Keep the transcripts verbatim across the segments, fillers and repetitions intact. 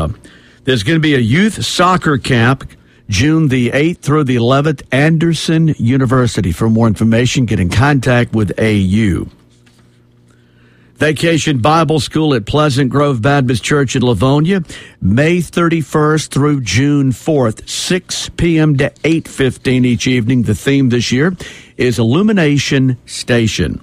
Uh, there's going to be a youth soccer camp June the eighth through the eleventh, Anderson University. For more information, get in contact with A U. Vacation Bible School at Pleasant Grove Baptist Church in Livonia, May thirty-first through June fourth, six p.m. to eight fifteen each evening. The theme this year is Illumination Station.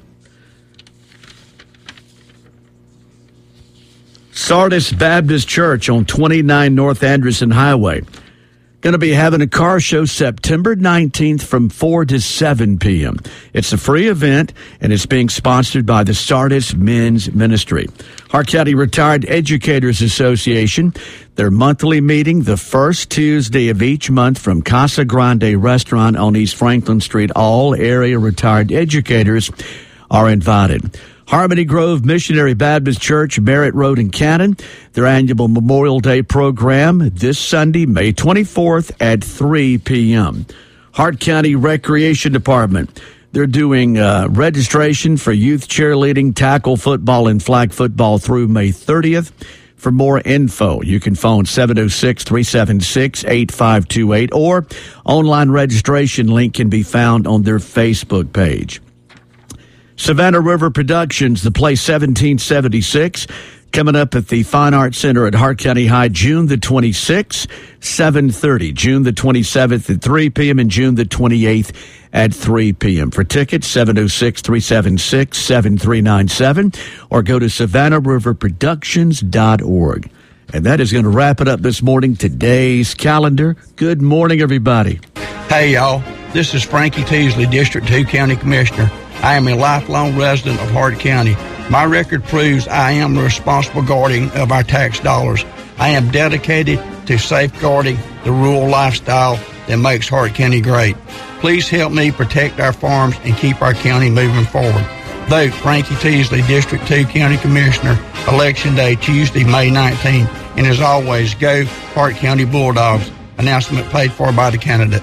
Sardis Baptist Church on twenty-nine North Anderson Highway. Going to be having a car show September nineteenth from four to seven p.m. It's a free event, and it's being sponsored by the Sardis Men's Ministry. Hart County Retired Educators Association, their monthly meeting the first Tuesday of each month from Casa Grande Restaurant on East Franklin Street. All area retired educators are invited. Harmony Grove Missionary Baptist Church, Merritt Road in Canton, their annual Memorial Day program this Sunday, May twenty-fourth at three p.m. Hart County Recreation Department, they're doing uh, registration for youth cheerleading, tackle football, and flag football through May thirtieth. For more info, you can phone seven oh six, three seven six, eight five two eight, or online registration link can be found on their Facebook page. Savannah River Productions, the play seventeen seventy-six, coming up at the Fine Arts Center at Hart County High, June the twenty-sixth, seven thirty, June the twenty-seventh at three p.m., and June the twenty-eighth at three p.m. For tickets, seven oh six, three seven six, seven three nine seven, or go to savannah river productions dot org. And that is going to wrap it up this morning, today's calendar. Good morning, everybody. Hey, y'all. This is Frankie Teasley, District two County Commissioner. I am a lifelong resident of Hart County. My record proves I am the responsible guardian of our tax dollars. I am dedicated to safeguarding the rural lifestyle that makes Hart County great. Please help me protect our farms and keep our county moving forward. Vote Frankie Teasley, District two County Commissioner, Election Day, Tuesday, May nineteenth. And as always, go Hart County Bulldogs. Announcement paid for by the candidate.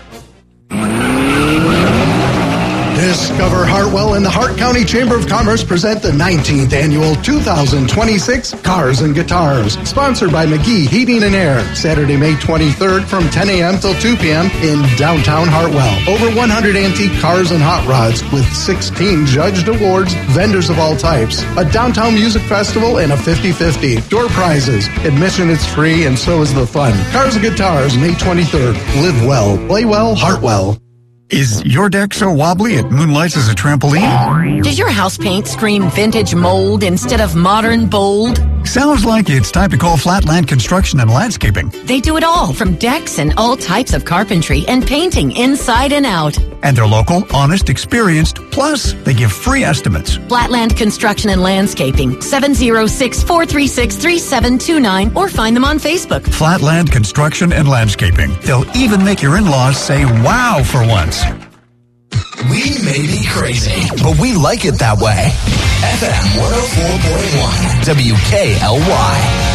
Discover Hartwell and the Hart County Chamber of Commerce present the nineteenth annual two thousand twenty-six Cars and Guitars, sponsored by McGee Heating and Air, Saturday, May twenty-third from ten a.m. till two p.m. in downtown Hartwell. Over one hundred antique cars and hot rods with sixteen judged awards, vendors of all types, a downtown music festival, and a fifty-fifty. Door prizes. Admission is free, and so is the fun. Cars and Guitars, May twenty-third. Live well, play well, Hartwell. Is your deck so wobbly it moonlights as a trampoline? Does your house paint scream vintage mold instead of modern bold? Sounds like it's time to call Flatland Construction and Landscaping. They do it all, from decks and all types of carpentry and painting inside and out. And they're local, honest, experienced, plus they give free estimates. Flatland Construction and Landscaping, seven oh six, four three six, three seven two nine, or find them on Facebook. Flatland Construction and Landscaping. They'll even make your in-laws say wow for once. We may be crazy, but we like it that way. F M one oh four point one, W K L Y.